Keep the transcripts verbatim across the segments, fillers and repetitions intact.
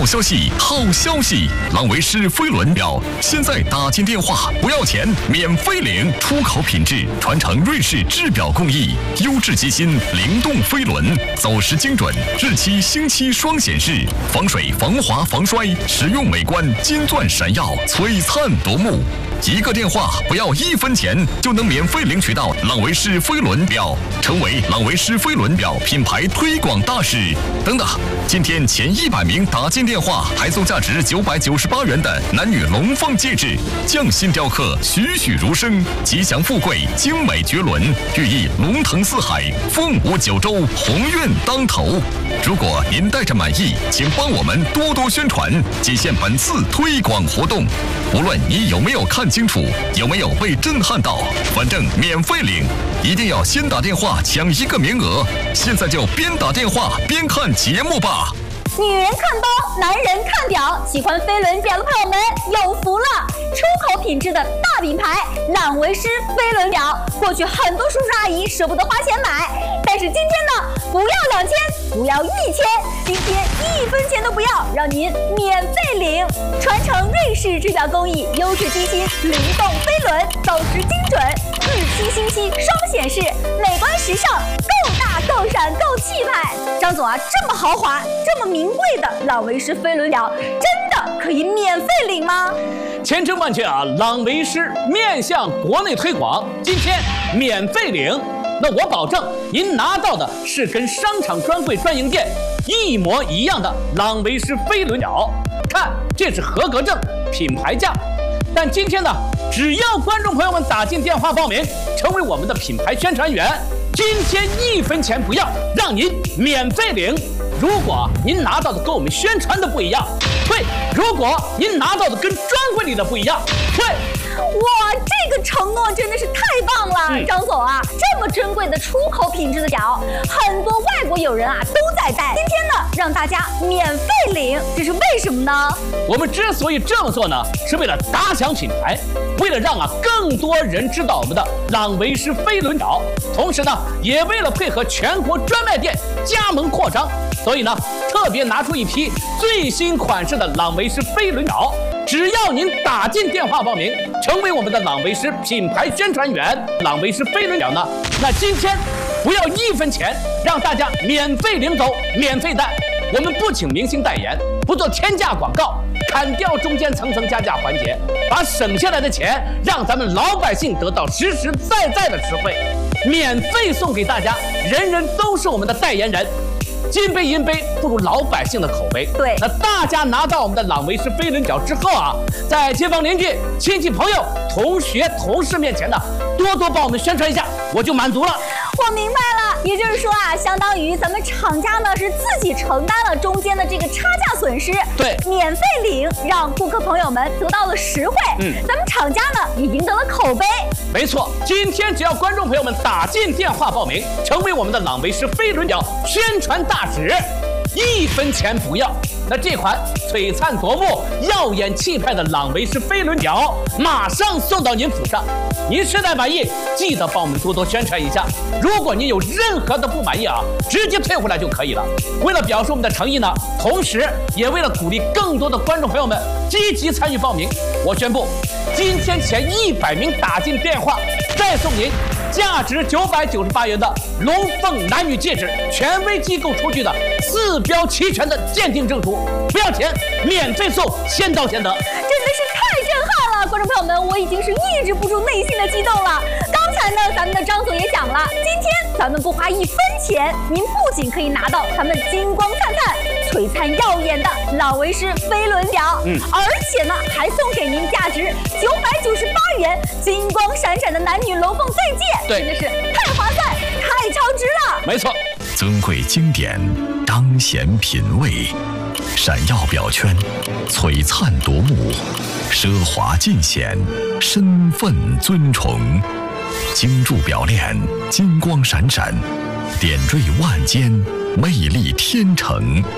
好消息，好消息！朗维诗飞轮表现在打进电话不要钱，免费领，出口品质，传承瑞士制表工艺，优质机芯，灵动飞轮，走时精准，日期星期双显示，防水、防滑、防摔，实用美观，金钻闪耀，璀璨夺目。一个电话不要一分钱，就能免费领取到朗维诗飞轮表，成为朗维诗飞轮表品牌推广大使。等等，今天前一百名打进电话，还送价值九百九十八元的男女龙凤戒指，匠心雕刻，栩栩如生，吉祥富贵，精美绝伦，寓意龙腾四海，凤舞九州，鸿运当头。如果您带着满意，请帮我们多多宣传，仅限本次推广活动。无论你有没有看清楚，有没有被震撼到，反正免费领，一定要先打电话抢一个名额。现在就边打电话边看节目吧。 女人看包，男人看表，喜欢飞轮表的朋友们有福了！出口品质的大品牌朗维诗飞轮表，过去很多叔叔阿姨舍不得花钱买，但是今天呢，不要两千，不要一千，今天一分钱都不要，让您免费领！传承瑞士制表工艺，优质机芯，灵动飞轮，走时精准，日期星期双显示，美观时尚，够大够闪够气派。张总啊，这么豪华，这么名贵的朗维诗飞轮表，真的可以免费领吗？ 千真万确啊！朗维诗面向国内推广，今天免费领。那我保证，您拿到的是跟商场专柜专营店一模一样的朗维诗飞轮表。看，这是合格证，品牌价。但今天呢，只要观众朋友们打进电话报名，成为我们的品牌宣传员，今天一分钱不要，让您免费领。如果您拿到的跟我们宣传的不一样，退；如果您拿到的跟专柜里的不一样，退。 哇，这个承诺真的是太棒了，嗯、张总啊，这么珍贵的出口品质的表，很多外国友人啊都在戴。今天呢，让大家免费领，这是为什么呢？ 我们之所以这么做呢，是为了打响品牌，为了让啊更多人知道我们的朗维诗飞轮表，同时呢，也为了配合全国专卖店加盟扩张，所以呢，特别拿出一批最新款式的朗维诗飞轮表。只要您打进电话报名，成为我们的朗维诗品牌宣传员，朗维诗飞轮表呢，那今天不要一分钱，让大家免费领走，免费戴。我们不请明星代言，不做天价广告，砍掉中间层层加价环节，把省下来的钱让咱们老百姓得到实实在在的实惠，免费送给大家，人人都是我们的代言人。金杯银杯不如老百姓的口碑。 对， 那大家拿到我们的朗维诗飞轮表之后啊，在街坊邻居、亲戚朋友、同学同事面前呢，多多帮我们宣传一下，我就满足了。 我明白了，也就是说啊，相当于咱们厂家呢是自己承担了中间的这个差价损失， 对， 免费领，让顾客朋友们得到了实惠， 嗯， 咱们厂家呢也赢得了口碑。 没错，今天只要观众朋友们打进电话报名，成为我们的朗维诗飞轮表宣传大使，一分钱不要。那这款璀璨夺目、耀眼气派的朗维诗飞轮表马上送到您府上。您实在满意，记得帮我们多多宣传一下。如果您有任何的不满意啊，直接退回来就可以了。为了表示我们的诚意呢，同时也为了鼓励更多的观众朋友们积极参与报名，我宣布，今天前一百名打进电话，再送您价值九百九十八元的龙凤男女戒指，权威机构出具的四标齐全的鉴定证书，不要钱，免费送，先到先得。 真的是太震撼了，观众朋友们，我已经是抑制不住内心的激动了。刚才呢，咱们的张总也讲了，今天咱们不花一分钱，您不仅可以拿到咱们金光灿灿、璀璨耀眼的朗维诗飞轮表， 嗯， 而且呢，还送给您价值九百九十八元、金光闪闪的男女龙凤对戒， 对， 真的是太划算、太超值了。 没错， 尊贵经典，彰显品味，闪耀表圈，璀璨夺目，奢华尽显，身份尊崇。精铸表链，金光闪闪，点缀万间，魅力天成。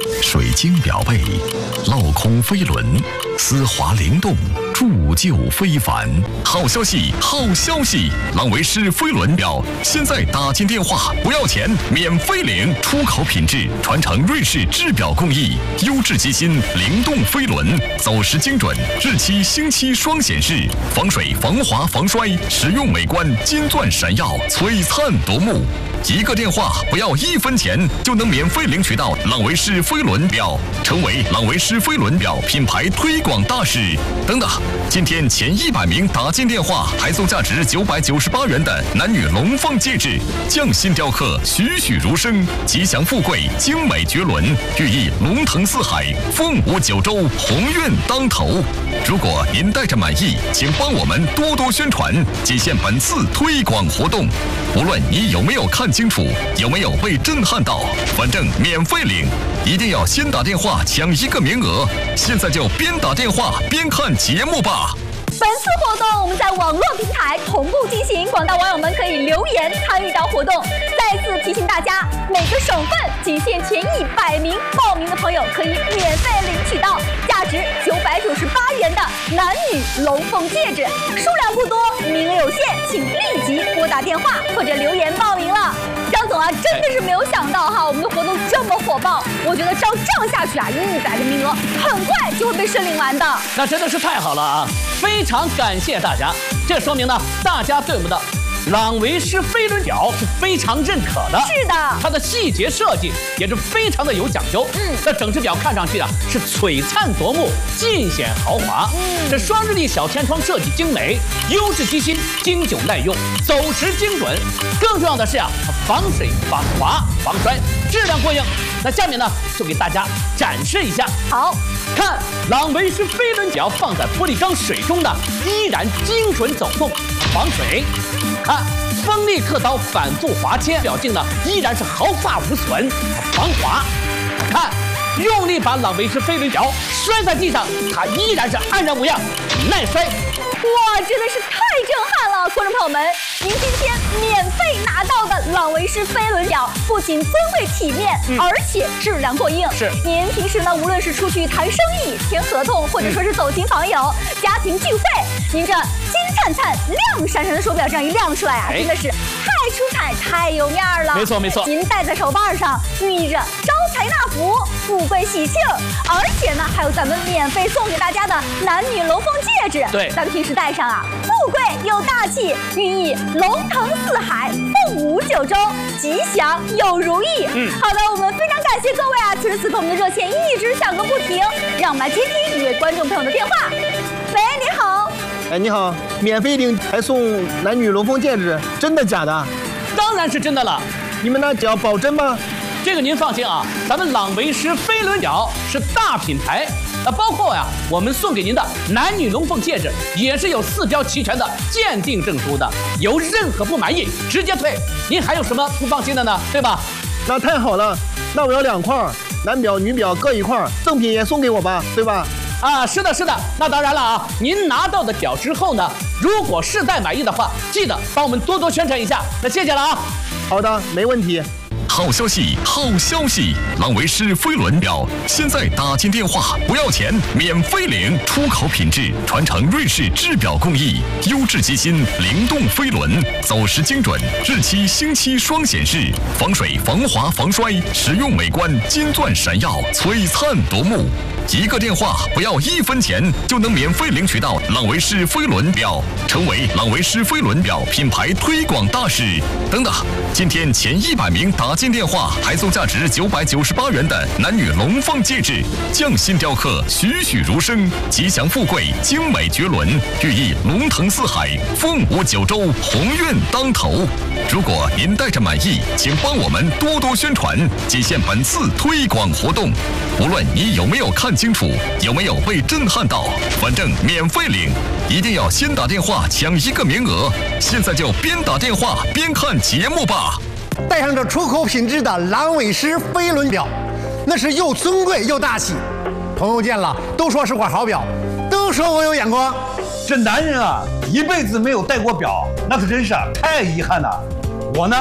水晶表背，镂空飞轮，丝滑灵动，铸就非凡。好消息，好消息！朗维诗飞轮表现在打进电话不要钱，免费领，出口品质，传承瑞士制表工艺，优质机芯，灵动飞轮，走时精准，日期星期双显示，防水、防滑、防摔，实用美观，金钻闪耀，璀璨夺目。一个电话不要一分钱，就能免费领取到朗维诗飞轮表，成为朗维诗飞轮表品牌推广大使。等等，今天前一百名打进电话，还送价值九百九十八元的男女龙凤戒指，匠心雕刻，栩栩如生，吉祥富贵，精美绝伦，寓意龙腾四海，凤舞九州，鸿运当头。如果您带着满意，请帮我们多多宣传，仅限本次推广活动。无论你有没有看清楚，有没有被震撼到，反正免费领，一定要先打电话抢一个名额。现在就边打电话边看节目吧。 本次活动我们在网络平台同步进行，广大网友们可以留言参与到活动。再次提醒大家，每个省份仅限前一百名报名的朋友可以免费领取到价值九百九十八元的男女龙凤戒指，数量不多，名额有限，请立即拨打电话或者留言报名了。张总啊，真的是没有想到哈，我们的活动这么火爆，我觉得照这样下去啊，一百个名额很快就会被申领完的。 那真的是太好了啊！非常感谢大家，这说明呢，大家对我们的朗维诗飞轮表是非常认可的。 是的， 它的细节设计也是非常的有讲究。嗯，这整只表看上去啊是璀璨夺目，尽显豪华。嗯，这双日历小天窗设计精美，优质机芯，经久耐用，走时精准。更重要的是啊，它防水、防滑、防摔，质量过硬。那下面呢，就给大家展示一下。 好， 看朗维诗飞轮表放在玻璃缸水中的，依然精准走动，防水。看锋利刻刀反复划切，表镜呢依然是毫发无损，防滑。看用力把朗维诗飞轮表摔在地上，它依然是安然无恙，耐摔。 哇，真的是太震撼了！观众朋友们，您今天免费拿到的朗维诗飞轮表，不仅尊贵体面，嗯、而且质量过硬。是，您平时呢，无论是出去谈生意、签合同，或者说是走亲访友、家庭聚会，您这金灿灿、亮闪闪的手表这样一亮出来啊，哎、真的是太出彩、太有面了。 没错没错， 您戴在手腕上，寓意着招财纳福、富贵喜庆，而且呢，还有咱们免费送给大家的男女龙凤戒指。 对， 咱们平时戴上啊，富贵又大气，寓意龙腾四海，凤舞九州，吉祥又如意。嗯，好的，我们非常感谢各位啊，此时此刻我们的热线一直响个不停，让我们来接听一位观众朋友的电话。喂，你好。 哎，你好，免费领还送男女龙凤戒指，真的假的？ 当然是真的了。 你们那叫保真吗？ 这个您放心啊，咱们朗维诗飞轮表是大品牌，那包括呀，我们送给您的男女龙凤戒指也是有四标齐全的鉴定证书的，有任何不满意直接退。您还有什么不放心的呢？对吧？ 那太好了，那我要两块，男表女表各一块，赠品也送给我吧，对吧？ 啊，是的，是的，那当然了啊，您拿到的表之后呢，如果试戴满意的话，记得帮我们多多宣传一下，那谢谢了啊。 好的，没问题。 好消息，好消息！朗维诗飞轮表现在打进电话不要钱，免费领，出口品质，传承瑞士制表工艺，优质机芯，灵动飞轮，走时精准，日期星期双显示，防水、防滑、防摔，实用美观，金钻闪耀，璀璨夺目。一个电话不要一分钱，就能免费领取到朗维诗飞轮表，成为朗维诗飞轮表品牌推广大使。等等，今天前一百名打进电话，还送价值九百九十八元的男女龙凤戒指，匠心雕刻，栩栩如生，吉祥富贵，精美绝伦，寓意龙腾四海，凤舞九州，鸿运当头。如果您带着满意，请帮我们多多宣传，仅限本次推广活动。无论你有没有看清楚，有没有被震撼到，反正免费领，一定要先打电话抢一个名额。现在就边打电话边看节目吧。 戴上这出口品质的朗维诗飞轮表，那是又尊贵又大气。朋友见了都说是块好表，都说我有眼光。 这男人啊，一辈子没有戴过表，那可真是啊太遗憾了。我呢，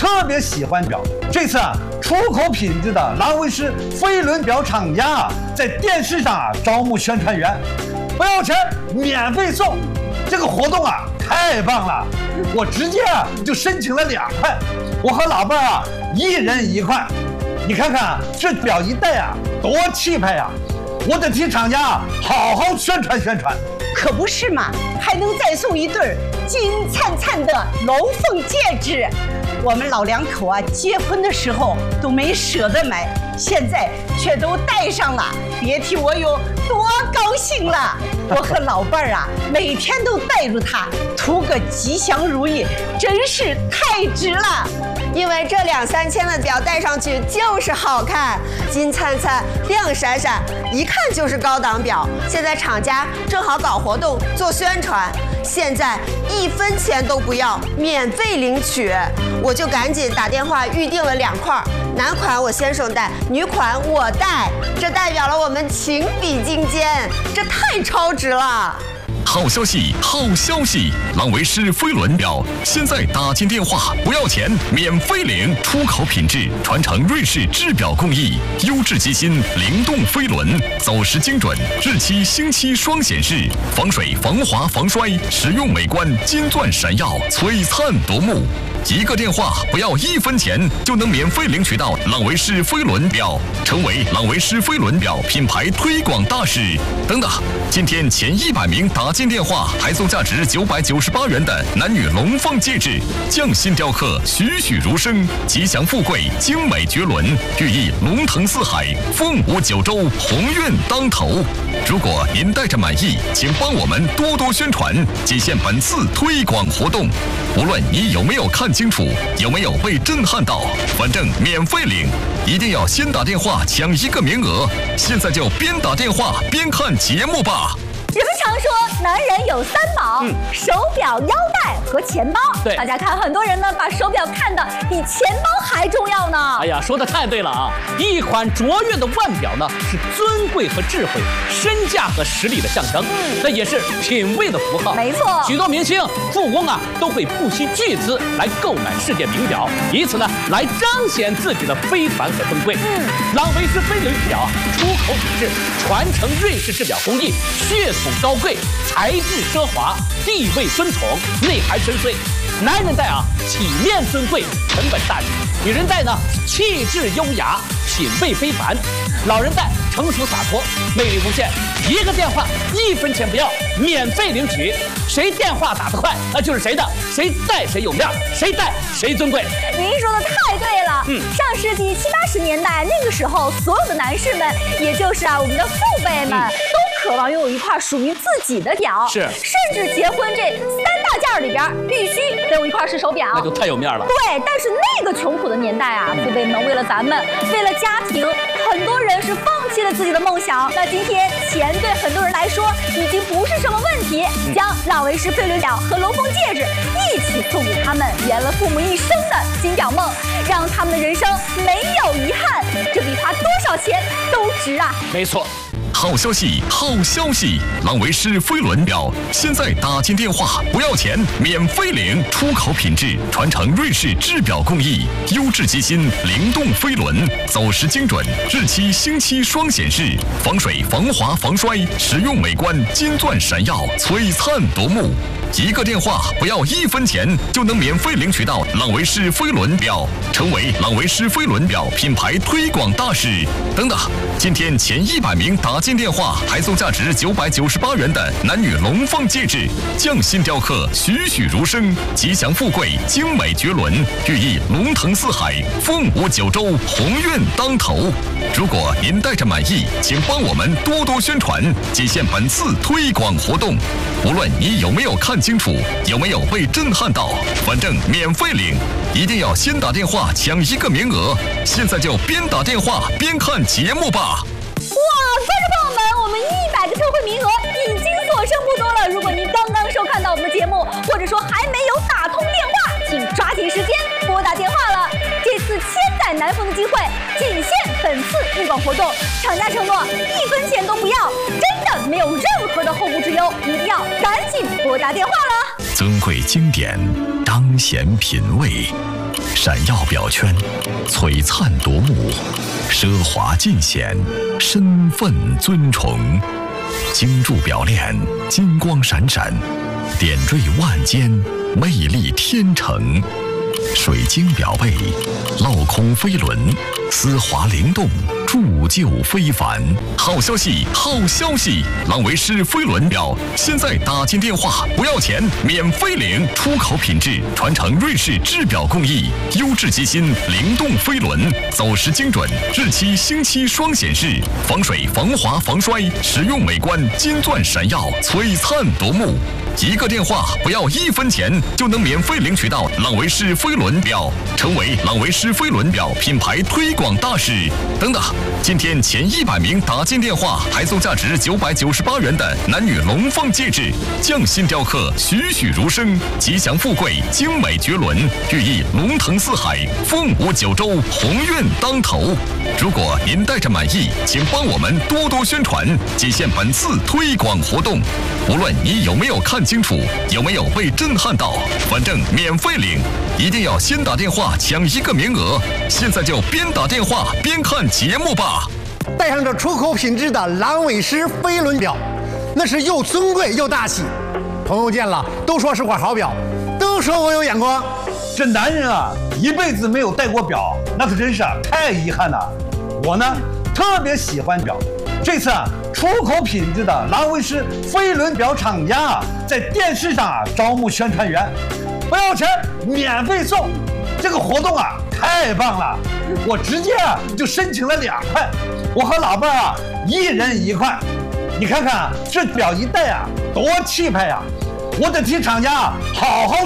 特别喜欢表。这次啊，出口品质的兰维斯飞轮表厂家啊，在电视上啊招募宣传员，不要钱，免费送。这个活动啊太棒了，我直接啊就申请了两块，我和老伴儿啊一人一块。你看看这表一戴啊，多气派呀！我得替厂家啊好好宣传宣传。 可不是嘛，还能再送一对金灿灿的龙凤戒指。我们老两口啊，结婚的时候都没舍得买，现在却都戴上了，别提我有多高兴了。我和老伴儿啊，每天都带着它，图个吉祥如意，真是太值了。 因为这两三千的表戴上去就是好看，金灿灿、亮闪闪，一看就是高档表。现在厂家正好搞活动做宣传，现在一分钱都不要，免费领取。我就赶紧打电话预定了两块，男款我先生戴，女款我戴，这代表了我们情比金坚，这太超值了。 好消息，好消息！朗维诗飞轮表现在打进电话不要钱，免费领，出口品质，传承瑞士制表工艺，优质机芯，灵动飞轮，走时精准，日期星期双显示，防水、防滑、防摔，实用美观，金钻闪耀，璀璨夺目。一个电话不要一分钱，就能免费领取到朗维诗飞轮表，成为朗维诗飞轮表品牌推广大使。等等，今天前一百名打进电话，还送价值九百九十八元的男女龙凤戒指，匠心雕刻，栩栩如生，吉祥富贵，精美绝伦，寓意龙腾四海，凤舞九州，鸿运当头。如果您戴着满意，请帮我们多多宣传，仅限本次推广活动。无论你有没有看清楚，有没有被震撼到，反正免费领，一定要先打电话抢一个名额。现在就边打电话边看节目吧。 人们常说男人有三宝，嗯、手表、腰带和钱包。 对， 大家看，很多人呢把手表看得比钱包还重要呢。 哎呀，说的太对了啊！一款卓越的腕表呢，是尊贵和智慧、身价和实力的象征，嗯，那也是品味的符号。 没错， 许多明星、富翁啊，都会不惜巨资来购买世界名表，以此呢来彰显自己的非凡和尊贵。嗯，朗维诗飞轮表出口品质，传承瑞士制表工艺，血统高贵，材质奢华，地位尊崇，内涵深邃。男人戴啊，体面尊贵，成本大气；女人戴呢，气质优雅，品味非凡。老人戴成熟洒脱，魅力无限。一个电话，一分钱不要，免费领取。谁电话打得快，那就是谁的，谁戴谁有面，谁戴谁尊贵。 您说的太对了。 嗯， 上世纪七八十年代那个时候，所有的男士们，也就是啊我们的父辈们，嗯、都渴望拥有一块属于自己的表， 是， 甚至结婚这三大件里边必须得有一块是手表， 那就太有面了。 对，但是那个穷苦的年代啊，父辈们为了咱们，为了家庭，很多人是放弃了自己的梦想。那今天钱对很多人来说已经不是什么问题，嗯、将朗维诗飞轮表和龙凤戒指一起送给他们，圆了父母一生的金表梦，让他们的人生没有遗憾，这比花多少钱都值啊！ 没错。 好消息，好消息！朗维诗飞轮表现在打进电话不要钱，免费领，出口品质，传承瑞士制表工艺，优质机芯，灵动飞轮，走时精准，日期星期双显示，防水、防滑、防摔，实用美观，金钻闪耀，璀璨夺目。一个电话不要一分钱，就能免费领取到朗维诗飞轮表，成为朗维诗飞轮表品牌推广大使。等等，今天前一百名打进电话，还送价值九百九十八元的男女龙凤戒指，匠心雕刻，栩栩如生，吉祥富贵，精美绝伦，寓意龙腾四海，凤舞九州，鸿运当头。如果您戴着满意，请帮我们多多宣传，仅限本次推广活动。无论你有没有看清楚，有没有被震撼到，反正免费领，一定要先打电话抢一个名额。现在就边打电话边看节目吧。 哇，观众朋友们，我们一百个特惠名额已经所剩不多了。如果您刚刚收看到我们的节目，或者说还没有打通电话，请抓紧时间拨打电话了。这次千载难逢的机会，仅限本次推广活动，厂家承诺一分钱都不要，真的没有任何的后顾之忧，一定要赶紧拨打电话了。 尊贵经典，彰显品味， 闪耀表圈，璀璨夺目，奢华尽显，身份尊崇。精铸表链，金光闪闪，点缀万间，魅力天成。水晶表背，镂空飞轮，丝滑灵动，铸就非凡。好消息，好消息！浪维诗飞轮表现在打进电话不要钱，免费领，出口品质，传承瑞士制表工艺，优质机芯，灵动飞轮，走时精准，日期星期双显示，防水、防滑、防摔，实用美观，金钻闪耀，璀璨夺目。一个电话不要一分钱，就能免费领取到浪维诗飞轮表，成为浪维诗飞轮表品牌推广大使。等等，今天前一百名打进电话，还送价值九百九十八元的男女龙凤戒指，匠心雕刻，栩栩如生，吉祥富贵，精美绝伦，寓意龙腾四海，凤舞九州，鸿运当头。如果您带着满意，请帮我们多多宣传，仅限本次推广活动。无论你有没有看清楚，有没有被震撼到，反正免费领，一定要先打电话抢一个名额。现在就边打电话边看节目吧。 戴上这出口品质的郎尾狮飞轮表，那是又尊贵又大气。朋友见了都说是块好表，都说我有眼光。 这男人啊，一辈子没有戴过表，那可真是啊太遗憾了。我呢，特别喜欢表。这次啊，出口品质的郎维诗飞轮表厂家啊，在电视上啊招募宣传员，不要钱，免费送。这个活动啊太棒了，我直接啊就申请了两块，我和老伴儿啊一人一块。你看看这表一戴啊，多气派呀！我得替厂家啊好好